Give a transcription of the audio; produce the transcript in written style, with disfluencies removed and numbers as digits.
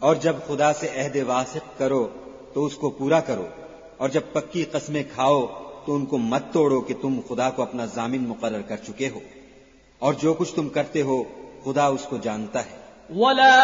और जब खुदा से अहद वासिक करो तो उसको पूरा करो, और जब पक्की कसमें खाओ तो उनको मत तोड़ो कि तुम खुदा को अपना जामिन मुकर्रर कर चुके हो, और जो कुछ तुम करते हो खुदा उसको जानता है।